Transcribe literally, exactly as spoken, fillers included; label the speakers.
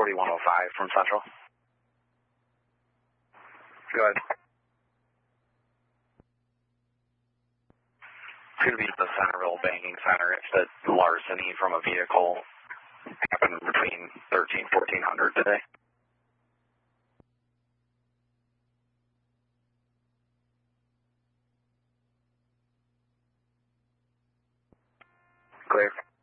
Speaker 1: forty-one oh five from Central. Go ahead. It's going to be the Centerville Banking Center. It's that larceny from a vehicle happened between thirteen, fourteen hundred today. Clear.